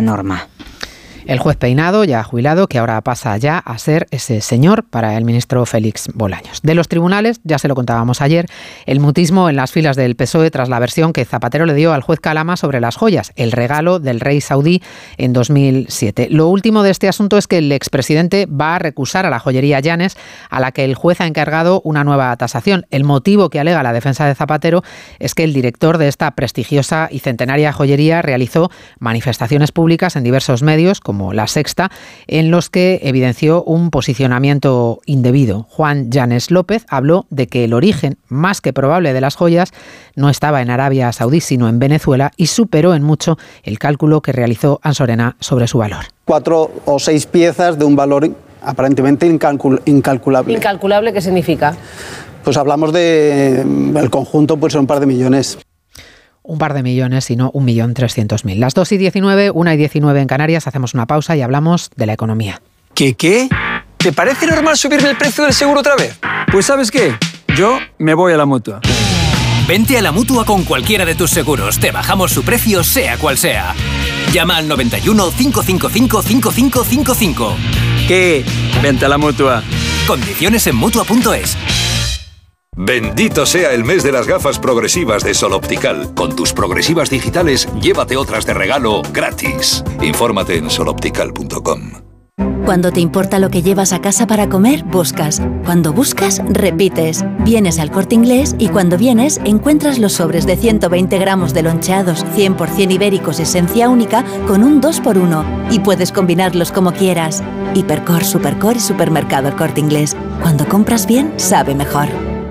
norma. El juez Peinado, ya jubilado, que ahora pasa ya a ser ese señor para el ministro Félix Bolaños. De los tribunales, ya se lo contábamos ayer, el mutismo en las filas del PSOE tras la versión que Zapatero le dio al juez Calama sobre las joyas, el regalo del rey saudí en 2007. Lo último de este asunto es que el expresidente va a recusar a la joyería Llanes, a la que el juez ha encargado una nueva tasación. El motivo que alega la defensa de Zapatero es que el director de esta prestigiosa y centenaria joyería realizó manifestaciones públicas en diversos medios, como La Sexta, en los que evidenció un posicionamiento indebido. Juan Llanes López habló de que el origen más que probable de las joyas no estaba en Arabia Saudí, sino en Venezuela, y superó en mucho el cálculo que realizó Ansorena sobre su valor. 4 o 6 piezas de un valor aparentemente incalculable. ¿Incalculable qué significa? Pues hablamos de el conjunto, pues un par de millones. Un par de millones, y no 1.300.000. Las 2:19, 1:19 en Canarias. Hacemos una pausa y hablamos de la economía. ¿Qué? ¿Te parece normal subirme el precio del seguro otra vez? Pues ¿sabes qué? Yo me voy a la Mutua. Vente a la Mutua con cualquiera de tus seguros. Te bajamos su precio, sea cual sea. Llama al 91 555 5555. ¿Qué? Vente a la Mutua. Condiciones en Mutua.es. Bendito sea el mes de las gafas progresivas de Sol Optical. Con tus progresivas digitales, llévate otras de regalo gratis. Infórmate en soloptical.com. Cuando te importa lo que llevas a casa para comer, buscas. Cuando buscas, repites. Vienes al Corte Inglés y cuando vienes, encuentras los sobres de 120 gramos de loncheados 100% ibéricos esencia única con un 2x1. Y puedes combinarlos como quieras. Hipercor, Supercor y Supermercado El Corte Inglés. Cuando compras bien, sabe mejor.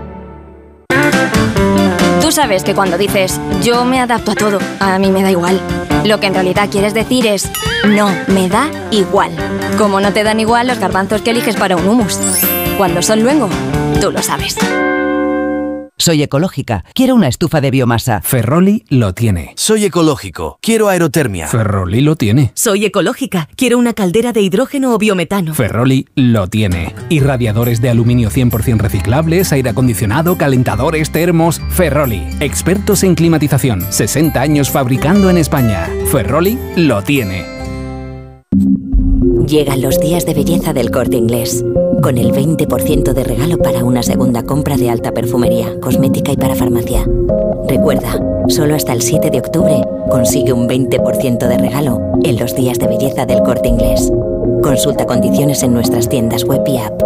Tú sabes que cuando dices, yo me adapto a todo, a mí me da igual. Lo que en realidad quieres decir es, no, me da igual. Como no te dan igual los garbanzos que eliges para un hummus. Cuando son luengo, tú lo sabes. Soy ecológica, quiero una estufa de biomasa. Ferroli lo tiene. Soy ecológico, quiero aerotermia. Ferroli lo tiene. Soy ecológica, quiero una caldera de hidrógeno o biometano. Ferroli lo tiene. Y radiadores de aluminio 100% reciclables, aire acondicionado, calentadores, termos. Ferroli, expertos en climatización, 60 años fabricando en España. Ferroli lo tiene. Llegan los días de belleza del Corte Inglés, con el 20% de regalo para una segunda compra de alta perfumería, cosmética y para farmacia. Recuerda, solo hasta el 7 de octubre consigue un 20% de regalo en los días de belleza del Corte Inglés. Consulta condiciones en nuestras tiendas web y app.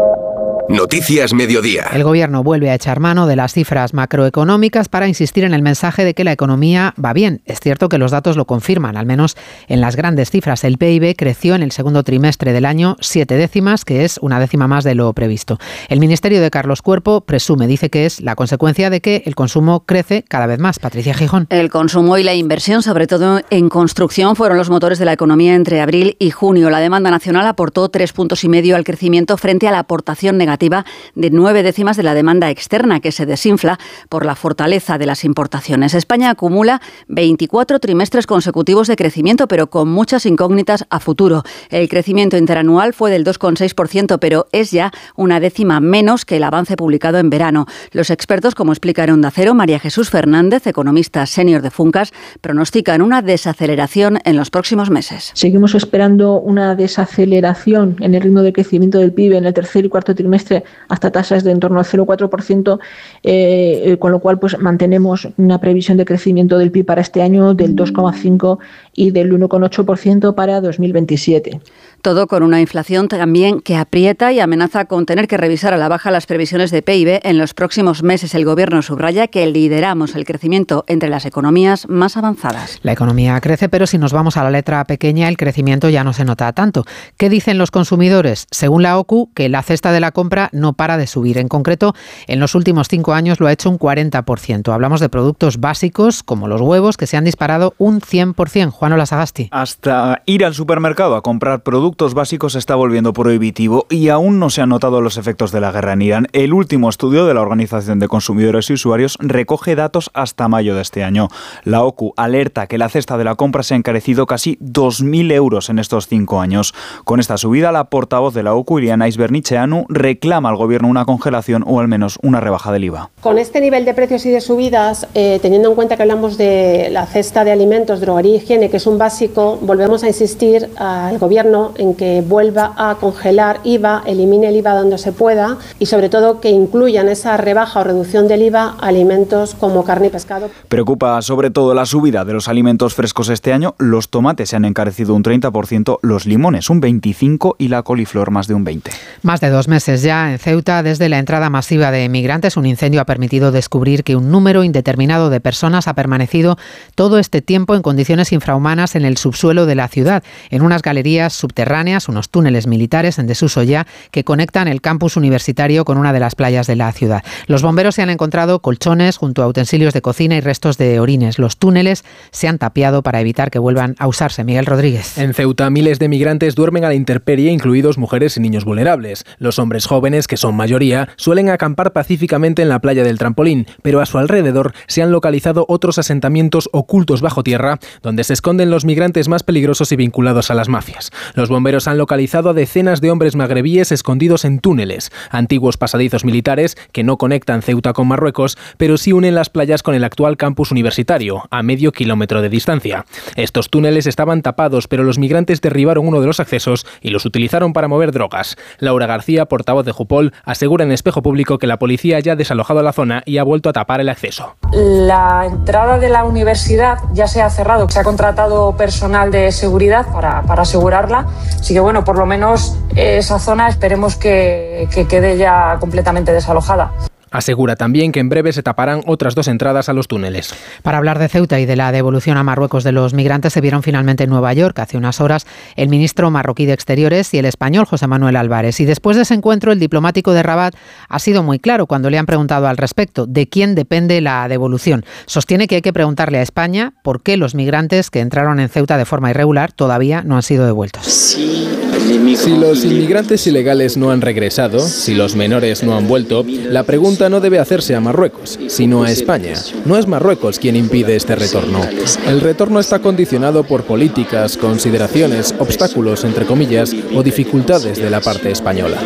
Noticias Mediodía. El gobierno vuelve a echar mano de las cifras macroeconómicas para insistir en el mensaje de que la economía va bien. Es cierto que los datos lo confirman, al menos en las grandes cifras. El PIB creció en el segundo trimestre del año 7 décimas, que es una décima más de lo previsto. El Ministerio de Carlos Cuerpo dice que es la consecuencia de que el consumo crece cada vez más. Patricia Gijón. El consumo y la inversión, sobre todo en construcción, fueron los motores de la economía entre abril y junio. La demanda nacional aportó 3,5 puntos al crecimiento frente a la aportación negativa de 9 décimas de la demanda externa, que se desinfla por la fortaleza de las importaciones. España acumula 24 trimestres consecutivos de crecimiento, pero con muchas incógnitas a futuro. El crecimiento interanual fue del 2,6%, pero es ya una décima menos que el avance publicado en verano. Los expertos, como explica en Onda Cero, María Jesús Fernández, economista senior de Funcas, pronostican una desaceleración en los próximos meses. Seguimos esperando una desaceleración en el ritmo de crecimiento del PIB en el tercer y cuarto trimestre hasta tasas de en torno al 0,4%, con lo cual pues mantenemos una previsión de crecimiento del PIB para este año del 2,5% y del 1,8% para 2027. Todo con una inflación también que aprieta y amenaza con tener que revisar a la baja las previsiones de PIB en los próximos meses. El Gobierno subraya que lideramos el crecimiento entre las economías más avanzadas. La economía crece, pero si nos vamos a la letra pequeña, el crecimiento ya no se nota tanto. ¿Qué dicen los consumidores? Según la OCU, que la cesta de la compra no para de subir. En concreto, en los últimos 5 años lo ha hecho un 40%. Hablamos de productos básicos como los huevos, que se han disparado un 100%. Juan Olasagasti. Hasta ir al supermercado a comprar productos productos básicos se está volviendo prohibitivo y aún no se han notado los efectos de la guerra en Irán. El último estudio de la Organización de Consumidores y Usuarios recoge datos hasta mayo de este año. La OCU alerta que la cesta de la compra se ha encarecido casi 2.000 euros en estos 5 años. Con esta subida, la portavoz de la OCU, Iriana Isbernicheanu, reclama al gobierno una congelación o al menos una rebaja del IVA. Con este nivel de precios y de subidas, teniendo en cuenta que hablamos de la cesta de alimentos, droguería y higiene, que es un básico, volvemos a insistir al gobierno en que vuelva a congelar IVA, elimine el IVA donde se pueda y sobre todo que incluyan esa rebaja o reducción del IVA a alimentos como carne y pescado. Preocupa sobre todo la subida de los alimentos frescos este año. Los tomates se han encarecido un 30%, los limones un 25% y la coliflor más de un 20%. Más de 2 meses ya en Ceuta, desde la entrada masiva de migrantes, un incendio ha permitido descubrir que un número indeterminado de personas ha permanecido todo este tiempo en condiciones infrahumanas en el subsuelo de la ciudad, en unas galerías subterráneas, unos túneles militares en desuso ya, que conectan el campus universitario con una de las playas de la ciudad. Los bomberos se han encontrado colchones junto a utensilios de cocina y restos de orines. Los túneles se han tapiado para evitar que vuelvan a usarse. Miguel Rodríguez. En Ceuta, miles de migrantes duermen a la intemperie, incluidos mujeres y niños vulnerables. Los hombres jóvenes, que son mayoría, suelen acampar pacíficamente en la playa del Trampolín, pero a su alrededor se han localizado otros asentamientos ocultos bajo tierra, donde se esconden los migrantes más peligrosos y vinculados a las mafias. Los bomberos han localizado a decenas de hombres magrebíes escondidos en túneles, antiguos pasadizos militares que no conectan Ceuta con Marruecos, pero sí unen las playas con el actual campus universitario, a medio kilómetro de distancia. Estos túneles estaban tapados, pero los migrantes derribaron uno de los accesos y los utilizaron para mover drogas. Laura García, portavoz de Jupol, asegura en Espejo Público que la policía ya ha desalojado la zona y ha vuelto a tapar el acceso. La entrada de la universidad ya se ha cerrado, se ha contratado personal de seguridad para asegurarla, así que bueno, por lo menos esa zona esperemos que quede ya completamente desalojada. Asegura también que en breve se taparán otras 2 entradas a los túneles. Para hablar de Ceuta y de la devolución a Marruecos de los migrantes se vieron finalmente en Nueva York hace unas horas el ministro marroquí de Exteriores y el español José Manuel Álvarez. Y después de ese encuentro, el diplomático de Rabat ha sido muy claro cuando le han preguntado al respecto de quién depende la devolución. Sostiene que hay que preguntarle a España por qué los migrantes que entraron en Ceuta de forma irregular todavía no han sido devueltos. Si los inmigrantes ilegales no han regresado, si los menores no han vuelto, la pregunta no debe hacerse a Marruecos, sino a España. No es Marruecos quien impide este retorno. El retorno está condicionado por políticas, consideraciones, obstáculos, entre comillas, o dificultades de la parte española.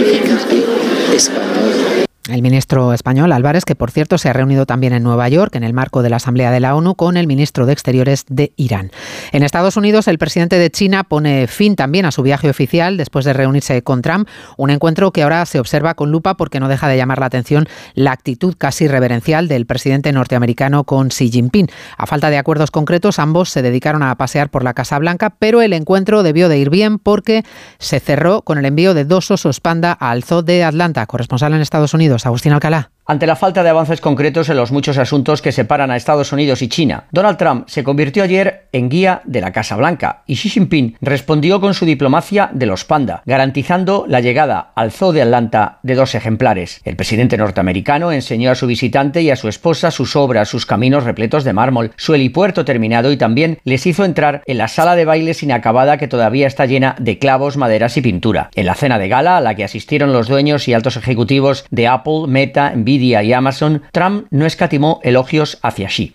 El ministro español Álvarez, que por cierto se ha reunido también en Nueva York en el marco de la Asamblea de la ONU con el ministro de Exteriores de Irán. En Estados Unidos, el presidente de China pone fin también a su viaje oficial después de reunirse con Trump, un encuentro que ahora se observa con lupa porque no deja de llamar la atención la actitud casi reverencial del presidente norteamericano con Xi Jinping. A falta de acuerdos concretos, ambos se dedicaron a pasear por la Casa Blanca, pero el encuentro debió de ir bien porque se cerró con el envío de 2 osos panda al Zoo de Atlanta. Corresponsal en Estados Unidos, Agustín Alcalá. Ante la falta de avances concretos en los muchos asuntos que separan a Estados Unidos y China, Donald Trump se convirtió ayer en guía de la Casa Blanca y Xi Jinping respondió con su diplomacia de los panda, garantizando la llegada al Zoo de Atlanta de 2 ejemplares. El presidente norteamericano enseñó a su visitante y a su esposa sus obras, sus caminos repletos de mármol, su helipuerto terminado y también les hizo entrar en la sala de bailes inacabada que todavía está llena de clavos, maderas y pintura. En la cena de gala, a la que asistieron los dueños y altos ejecutivos de Apple, Meta, Nvidia y Amazon, Trump no escatimó elogios hacia Xi.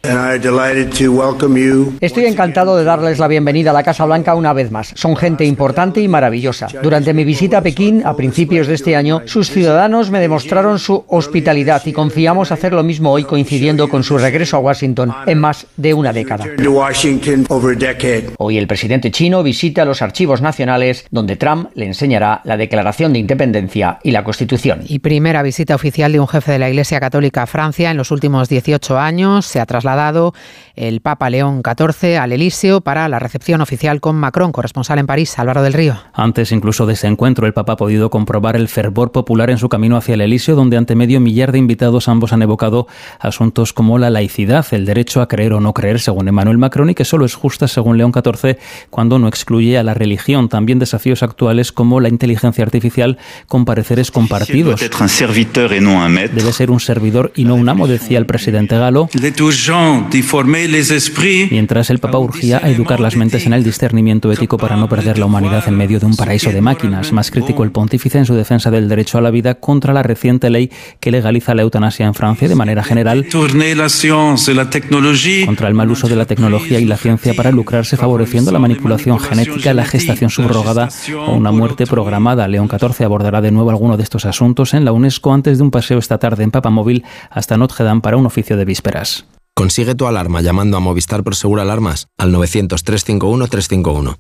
Estoy encantado de darles la bienvenida a la Casa Blanca una vez más. Son gente importante y maravillosa. Durante mi visita a Pekín a principios de este año, sus ciudadanos me demostraron su hospitalidad y confiamos hacer lo mismo hoy coincidiendo con su regreso a Washington en más de una década. Hoy el presidente chino visita los archivos nacionales donde Trump le enseñará la Declaración de Independencia y la Constitución. Y primera visita oficial de un jefe de la Iglesia Católica a Francia en los últimos 18 años. Se ha trasladado el Papa León XIV al Elíseo para la recepción oficial con Macron. Corresponsal en París, Álvaro del Río. Antes incluso de ese encuentro, el Papa ha podido comprobar el fervor popular en su camino hacia el Elíseo, donde ante medio millar de invitados ambos han evocado asuntos como la laicidad, el derecho a creer o no creer, según Emmanuel Macron, y que solo es justa, según León XIV, cuando no excluye a la religión. También desafíos actuales como la inteligencia artificial con pareceres compartidos. Debe ser ser un servidor y no un amo, decía el presidente galo, mientras el Papa urgía a educar las mentes en el discernimiento ético para no perder la humanidad en medio de un paraíso de máquinas. Más crítico el pontífice en su defensa del derecho a la vida contra la reciente ley que legaliza la eutanasia en Francia de manera general, contra el mal uso de la tecnología y la ciencia para lucrarse favoreciendo la manipulación genética, la gestación subrogada o una muerte programada. León XIV abordará de nuevo alguno de estos asuntos en la UNESCO antes de un paseo esta tarde en Papamóvil hasta Notre Dame para un oficio de vísperas. Consigue tu alarma llamando a Movistar Prosegur Alarmas al 900 351 351.